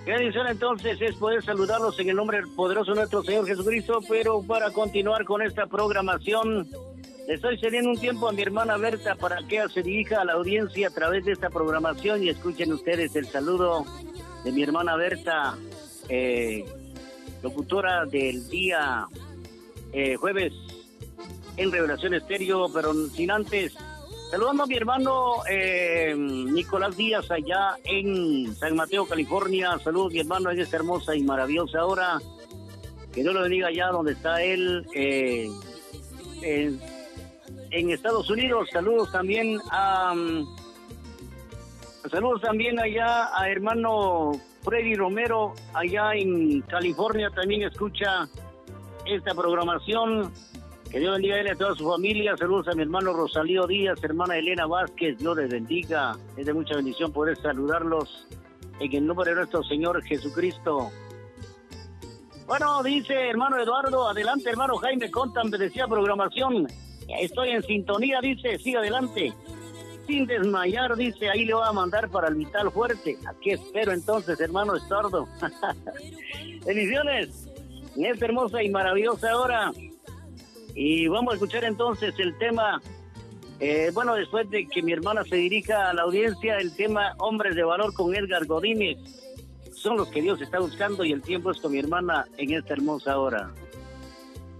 Qué bendición entonces es poder saludarlos en el nombre poderoso de nuestro Señor Jesucristo, pero para continuar con esta programación, le estoy cediendo un tiempo a mi hermana Berta para que ella se dirija a la audiencia a través de esta programación y escuchen ustedes el saludo de mi hermana Berta, locutora del día jueves en Revelación Estéreo, pero sin antes, saludando a mi hermano Nicolás Díaz allá en San Mateo, California. Saludos mi hermano en esta hermosa y maravillosa hora. Que Dios lo bendiga allá donde está él, en Estados Unidos. Saludos también allá a hermano Freddy Romero allá en California, también escucha esta programación. Que Dios bendiga a él y a toda su familia. Saludos a mi hermano Rosalío Díaz, hermana Elena Vázquez. Dios les bendiga. Es de mucha bendición poder saludarlos en el nombre de nuestro Señor Jesucristo. Bueno, dice hermano Eduardo, adelante hermano Jaime, con tan bendecida programación. Estoy en sintonía, dice, sigue adelante. Sin desmayar, dice, ahí le voy a mandar para el vital fuerte. Aquí espero entonces, hermano Estordo. Bendiciones en esta hermosa y maravillosa hora. Y vamos a escuchar entonces el tema, después de que mi hermana se dirija a la audiencia, el tema Hombres de Valor con Edgar Godínez. Son los que Dios está buscando y el tiempo es con mi hermana en esta hermosa hora.